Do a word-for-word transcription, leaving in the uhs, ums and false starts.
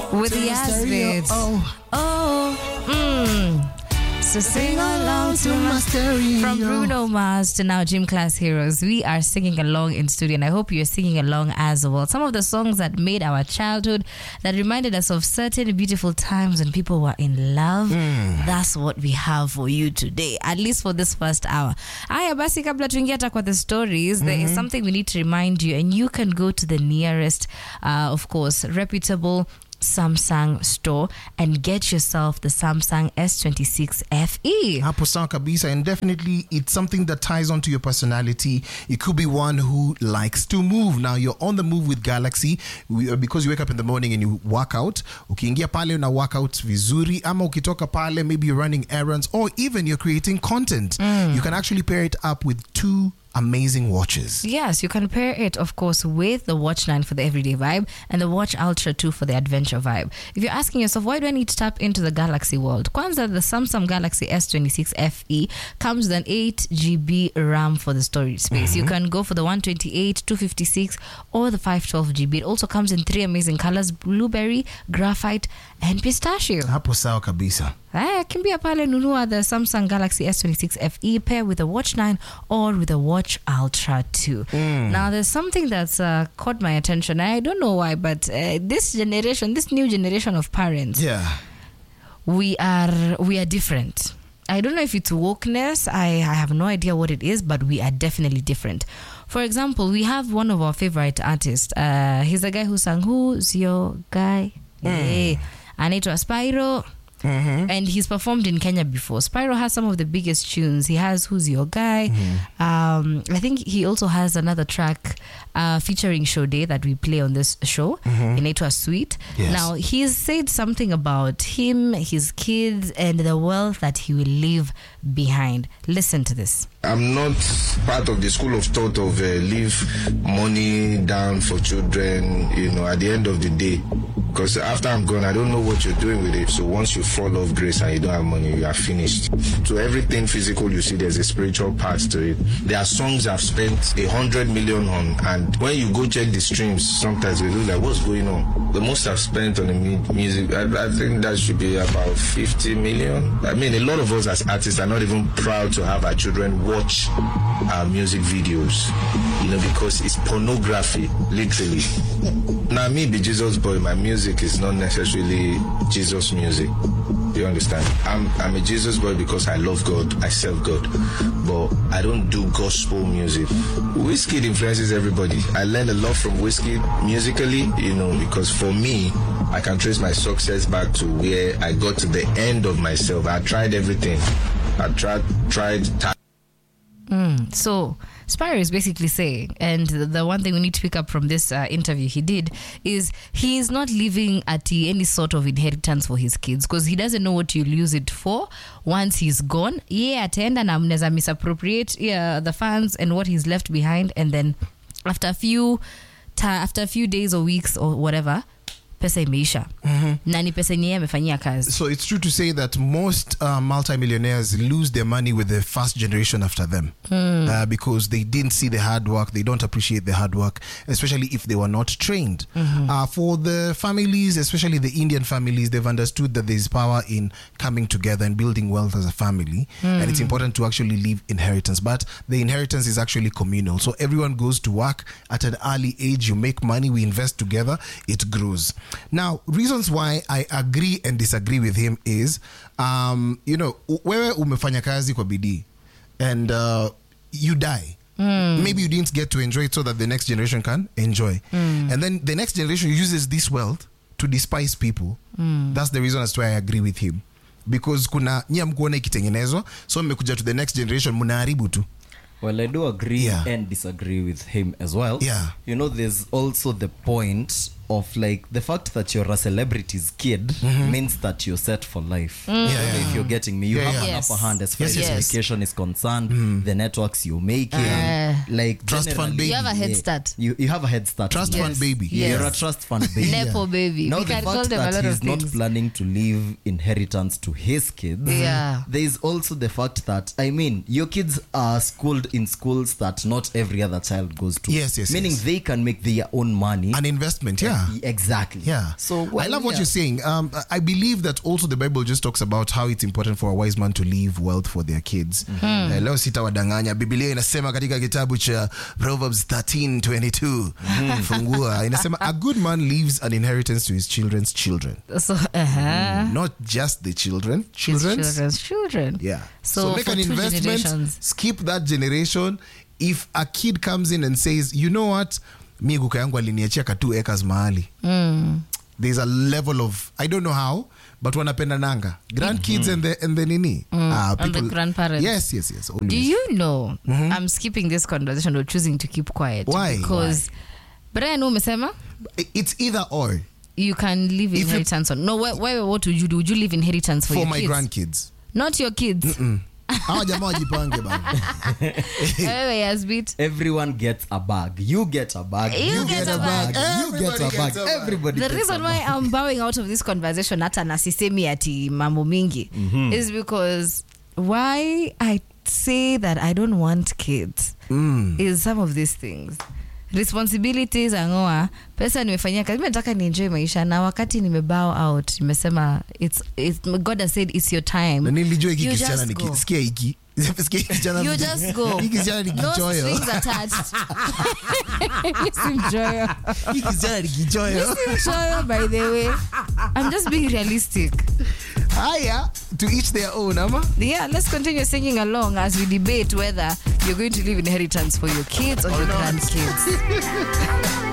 with the Asbits. Oh, oh, mm. So sing along to my stereo. From Bruno Mars to now Gym Class Heroes, we are singing along in studio, and I hope you're singing along as well. Some of the songs that made our childhood, that reminded us of certain beautiful times when people were in love. Mm. That's what we have for you today, at least for this first hour. Aya basi, kabla tuingia hata kwa the stories, mm-hmm. there is something we need to remind you, and you can go to the nearest, uh, of course, reputable Samsung store and get yourself the Samsung S twenty-six F E. Hapo sawa kabisa, and definitely it's something that ties onto your personality. You could be one who likes to move. Now you're on the move with Galaxy because you wake up in the morning and you work out. Ukiingia pale una work out vizuri, ama ukitoka pale maybe you're running errands, or even you're creating content. Mm. You can actually pair it up with two amazing watches. Yes, you can pair it, of course, with the Watch nine for the everyday vibe and the Watch Ultra two for the adventure vibe. If you're asking yourself, why do I need to tap into the Galaxy world? Kwanza, the Samsung Galaxy S twenty-six F E comes with an eight gigabyte RAM for the storage space. Mm-hmm. You can go for the one twenty-eight, two fifty-six, or the five twelve gigabyte. It also comes in three amazing colors: blueberry, graphite, and pistachio. Hapo sawa kabisa. Aya, kimbia pale, nunua the Samsung Galaxy S twenty-six F E, pair with the Watch nine or with the Watch Ultra two. Mm. Now, there's something that's uh, caught my attention. I don't know why, but uh, this generation, this new generation of parents, yeah, we are we are different. I don't know if it's wokeness. I, I have no idea what it is, but we are definitely different. For example, we have one of our favorite artists. Uh, he's a guy who sang Who's Your Guy? Mm. Yeah. Anaitwa Spyro. Mm-hmm. And he's performed in Kenya before. Spyro has some of the biggest tunes. He has Who's Your Guy? Mm-hmm. Um, I think he also has another track uh, featuring Sade that we play on this show. Mm-hmm. Inaitwa Sweet. Yes. Now, he's said something about him, his kids, and the wealth that he will leave behind. Listen to this. I'm not part of the school of thought of uh, leave money down for children, you know, at the end of the day. Because after I'm gone, I don't know what you're doing with it. So once you fall off grace and you don't have money, you are finished. So everything physical you see, there's a spiritual part to it. There are songs I've spent a hundred million on, and when you go check the streams, sometimes you look like, what's going on? The most I've spent on the mu- music, I, I think that should be about fifty million. I mean, a lot of us as artists are not even proud to have our children watch our music videos, you know, because it's pornography, literally. Now, me be Jesus boy, my music is not necessarily Jesus music. Do you understand? I'm I'm a Jesus boy because I love God, I serve God, but I don't do gospel music. Wizkid influences everybody. I learned a lot from Wizkid musically, you know, because for me, I can trace my success back to where I got to the end of myself. I tried everything. I tried tried. T- Mm, so Spyro is basically saying, and the, the one thing we need to pick up from this uh, interview he did is he is not leaving at any sort of inheritance for his kids, because he doesn't know what you'll use it for once he's gone. Yeah, atenda na mneza misappropriate yeah, the funds and what he's left behind, and then after a few ta- after a few days or weeks or whatever, pesa imeisha. Mm-hmm. Na ni pesa yenye amefanyia kazi. So it's true to say that most uh, multimillionaires lose their money with the first generation after them, mm. uh, because they didn't see the hard work. They don't appreciate the hard work, especially if they were not trained. Mm-hmm. Uh, for the families, especially the Indian families, they've understood that there's power in coming together and building wealth as a family, mm. and it's important to actually leave inheritance. But the inheritance is actually communal. So everyone goes to work at an early age. You make money, we invest together, it grows. Now, reasons why I agree and disagree with him is, um, you know, wewe umefanya kazi kwa bidii and uh, you die. Mm. Maybe you didn't get to enjoy it so that the next generation can enjoy. Mm. And then the next generation uses this wealth to despise people. Mm. That's the reason as to why I agree with him. Because kuna nyia mkuona ikitengenezwa, so mmekuja to the next generation, munaharibu tu. Well, I do agree yeah. and disagree with him as well. Yeah. You know, there's also the point of like the fact that you're a celebrity's kid mm-hmm. means that you're set for life. Mm. Yeah, yeah. If you're getting me, you yeah, have yeah. an yes. upper hand as far yes, as yes, education yes. is concerned, mm. the networks you're making, Uh, like trust fund baby. You have a head yeah, start. You you have a head start. Trust yes. fund baby. Yes. You're a trust fund baby. Nepo baby. Now we the can call fact them a that lot he's of not things. planning to leave inheritance to his kids. Yeah. There is also the fact that, I mean, your kids are schooled in schools that not every other child goes to. Yes, yes, Meaning yes. they can make their own money. An investment, yeah. Yeah. Exactly. Yeah. So I well, love what yeah. you're saying. Um, I believe that also the Bible just talks about how it's important for a wise man to leave wealth for their kids. Mm-hmm. Uh, leo sitawadanganya. Biblia inasema katika kitabu cha Proverbs thirteen twenty-two. Mm-hmm. Fungua. Inasema a good man leaves an inheritance to his children's children. So, uh-huh. Mm, not just the children. Children's. Children's children. Yeah. So, So, make for an two investment. generations. Skip that generation. If a kid comes in and says, you know what, mi guka yangu aliniachia ka two acres mahali. Mm. There's a level of, I don't know how, but wanapenda nanga. Grandkids mm-hmm. and the and the nini. Mm. Uh, and the grandparents. Yes, yes, yes. Always. Do you know, Mm-hmm. I'm skipping this conversation or choosing to keep quiet. Why? Because, Brian umesema, It's either or. you can leave If inheritance on. No, why, why, what would you do? Would you leave inheritance for, For your my kids? grandkids. Not your kids. Mm. Hawa jamaa wajipange bana. Wewe Yasbit. Everyone gets a bag. You get a bag. You get a bag. You get a Everybody bag. gets a bag. Everybody The gets reason a why bag. I'm bowing out of this conversation hata nasisemi ati mambo mingi mm-hmm. is because why I say that I don't want kids Mm. is some of these things. Responsibilities angoa pesa nimefanyia kazi, mimi nataka ni enjoy maisha, na wakati nimebow out nimesema it's, it's God has said it's your time. Na nilijua hiki You kisichana just ni go. sikia hiki. Sikia hiki kisichana. You just go. Hiki kisichana ni No kichoyo. strings attached. Simchoyo. Hiki kisichana ni kichoyo. Simchoyo, by the way. I'm just being realistic. Haya, to each their own, ama? Yeah, let's continue singing along as we debate whether you're going to leave inheritance for your kids or your grandkids.